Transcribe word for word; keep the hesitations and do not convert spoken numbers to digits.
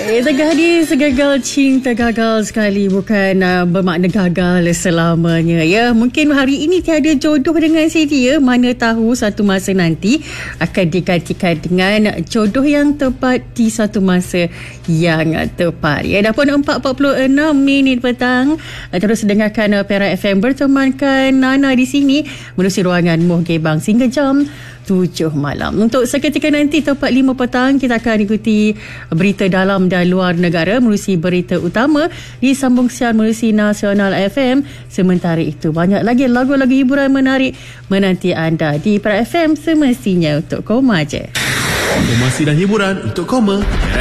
Eh, tergadis gagal cinta, gagal sekali, bukan uh, bermakna gagal selamanya. Ya, mungkin hari ini tiada jodoh dengan si dia, mana tahu satu masa nanti akan digantikan dengan jodoh yang tepat di satu masa yang tepat. Ya, dah pun empat empat puluh enam minit petang. Uh, terus dengarkan uh, Perak F M bertemankan Nana di sini menerusi ruangan Muh Gebang sehingga jam tujuh malam. Untuk seketika nanti tepat lima petang kita akan ikuti berita dalam dan luar negara menerusi berita utama disambung siar menerusi Nasional F M. Sementara itu banyak lagi lagu-lagu hiburan menarik menanti anda di Perak F M, semestinya untuk koma je. Informasi dan hiburan untuk koma.